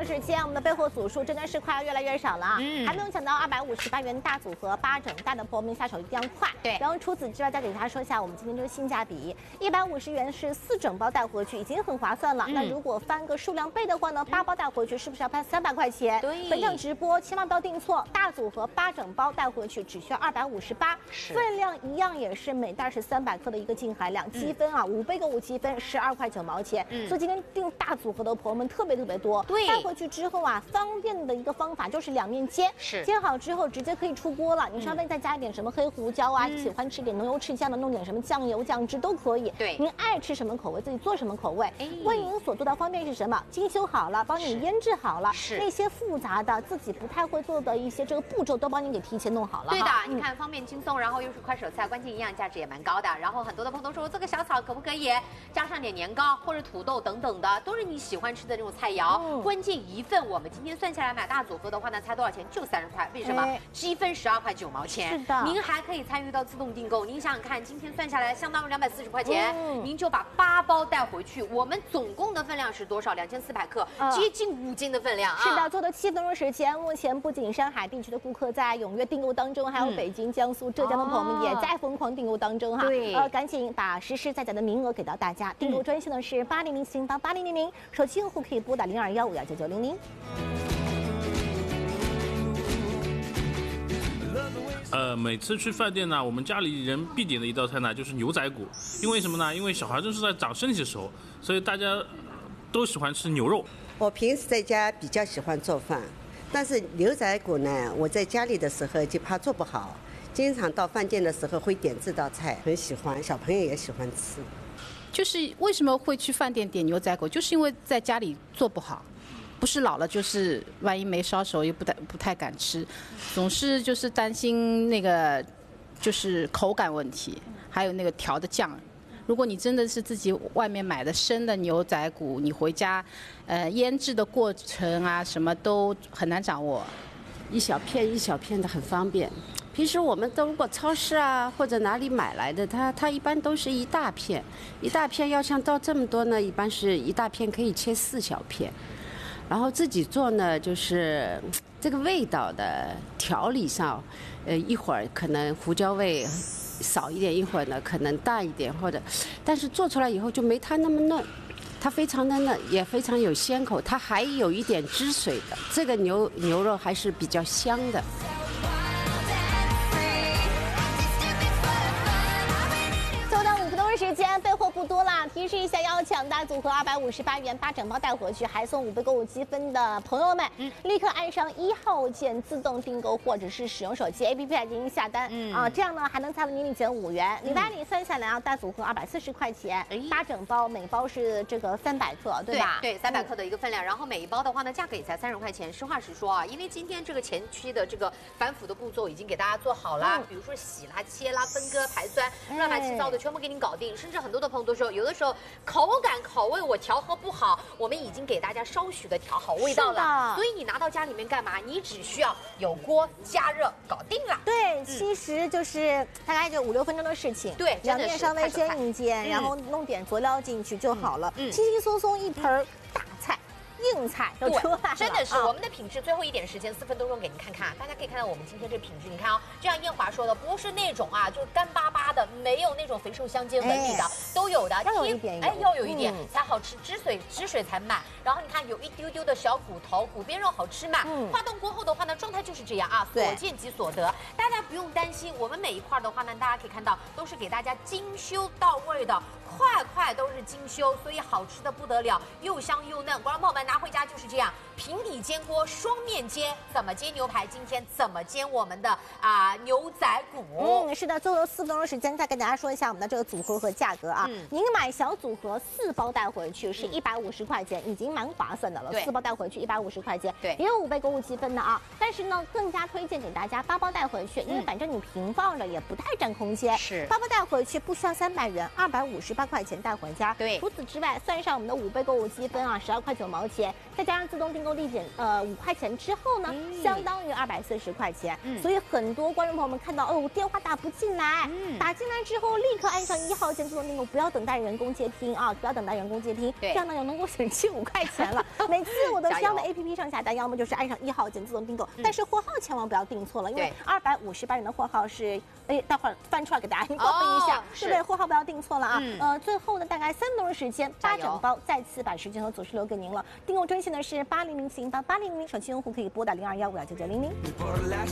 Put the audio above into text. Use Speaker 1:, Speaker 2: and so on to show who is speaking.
Speaker 1: 时间，我们的备货组数真的是快要越来越少了啊！还没有抢到258元大组合8整大的朋友们下手一定要快。
Speaker 2: 对，
Speaker 1: 然后除此之外，再给大家说一下我们今天这个性价比，150元是4整包带回去，已经很划算了。那如果翻个数量倍的话呢，8包带回去是不是要拍300块钱？
Speaker 2: 对，
Speaker 1: 本场直播千万不要订错，大组合8整包带回去只需要258，分量一样也是每袋是300克的一个净含量，积分啊5倍购物积分12块9毛钱。所以今天订大组合的朋友们特别多。
Speaker 2: 对，
Speaker 1: 带回去之后啊，方便的一个方法就是2面煎，煎好之后直接可以出锅了。你稍微再加一点什么黑胡椒啊，喜欢吃点浓油赤酱的，弄点什么酱油酱汁都可以。
Speaker 2: 对，
Speaker 1: 您爱吃什么口味自己做什么口味。为您所做的方便是什么？精修好了，帮你腌制好了，那些复杂的自己不太会做的一些这个步骤都帮您给提前弄好了。
Speaker 2: 对的，你看方便轻松，然后又是快手菜，关键营养价值也蛮高的。然后很多的朋友都说我做个小炒可不可以加上点年糕或者土豆等等的，都是你喜欢吃的这种菜肴。关键一份我们今天算下来买大组合的话呢，才多少钱？就30块。为什么？积分12块9毛钱。
Speaker 1: 是的，
Speaker 2: 您还可以参与到自动订购。您想想看，今天算下来相当于240块钱，您就把8包带回去。我们总共的分量是多少？2400克，接近5斤的分量啊！
Speaker 1: 是的，做的7分钟时间，目前不仅上海地区的顾客在踊跃订购当中，还有北京、江苏、浙江的朋友们也在疯狂订购当中哈。
Speaker 2: 对，
Speaker 1: 赶紧把实实在在的名额给到大家。订购专线呢是8004888000，手机用户可以拨打0215599900。
Speaker 3: 每次去饭店呢，我们家里人必点的一道菜呢就是牛仔骨，因为什么呢？因为小孩正是在长身体的时候，所以大家都喜欢吃牛肉。
Speaker 4: 我平时在家比较喜欢做饭，但是牛仔骨呢，我在家里的时候就怕做不好，经常到饭店的时候会点这道菜，很喜欢，小朋友也喜欢吃。
Speaker 5: 就是为什么会去饭店点牛仔骨，就是因为在家里做不好。不是老了，就是万一没烧熟，又不太敢吃，总是就是担心那个就是口感问题，还有那个调的酱。如果你真的是自己外面买的生的牛仔骨，你回家，腌制的过程啊，什么都很难掌握。
Speaker 6: 一小片一小片的很方便。平时我们都如果超市啊或者哪里买来的，它一般都是一大片，一大片要像到这么多呢，一般是一大片可以切4小片。然后自己做呢，就是这个味道的调理上，一会儿可能胡椒味少一点，一会儿呢可能淡一点，或者，但是做出来以后就没它那么嫩，它非常的嫩，也非常有鲜口，它还有一点汁水的，这个牛肉还是比较香的。
Speaker 1: 时间备货不多啦，提示一下，要抢大组合258元8整包带回去，还送5倍购物积分的朋友们，立刻按上1号键自动订购，或者是使用手机 APP 来进行下单这样呢还能参与年礼减5元。礼拜里算下来啊，大组合240块钱，8整包，每包是这个300克，对吧？
Speaker 2: 对，300克的一个分量，然后每一包的话呢，价格也才30块钱。实话实说啊，因为今天这个前期的这个反腐的步骤已经给大家做好了，比如说洗啦、切啦、分割、排酸，乱七八糟的全部给你搞定。甚至很多的朋友都说，有的时候口感口味我调和不好，我们已经给大家稍许的调好味道了。所以你拿到家里面干嘛？你只需要有锅加热，搞定了。
Speaker 1: 对，其实就是大概就5、6分钟的事情。
Speaker 2: 对，
Speaker 1: 两面稍微煎一煎，然后弄点佐料进去就好了。轻轻松松一盆大菜。硬菜都出来了，
Speaker 2: 真的是我们的品质。最后一点时间，4分多钟给您看看，大家可以看到我们今天这品质。你看啊，就像燕华说的，不是那种啊，就是干巴巴的，没有那种肥瘦相间纹理的，都有的。
Speaker 1: 要有一点，
Speaker 2: 要有一点才好吃，汁水才满。然后你看有一丢丢的小骨头，骨边肉好吃嘛。化冻过后的话呢，状态就是这样啊，所见即所得。大家不用担心，我们每一块的话呢，大家可以看到都是给大家精修到位的，块都是精修，所以好吃的不得了，又香又嫩。观众朋友们拿回家就是这样，平底煎锅双面煎，怎么煎牛排？今天怎么煎我们的牛仔骨？
Speaker 1: 是的，最后4分钟时间再跟大家说一下我们的这个组合和价格啊。您买小组合4包带回去是150块钱，已经蛮划算的了。4包带回去150块钱，也有5倍购物积分的啊。但是呢，更加推荐给大家8包带回去，因为反正你平放着也不太占空间。是8包带回去不需要300元，258块钱带回家。对，除此之外，算上我们的5倍购物积分啊，12块9毛钱，再加上自动订购购5块钱之后呢，相当于240块钱。所以很多观众朋友们看到，哦，电话打不进来，打进来之后立刻按上1号键自动订购，不要等待人工接听啊，不要等待人工接听，这样呢就能够省去5块钱了。每次我都是要么 APP 上下单，要么就是按上1号键自动订购，但是货号千万不要订错了，因为258元的货号是，待会儿翻出来给大家报一下，对不对？货号不要订错了啊。最后呢，大概3分钟的时间，8整包再次把时间和组数留给您了。订购专线呢是8004088000，手机用户可以拨打0215299000。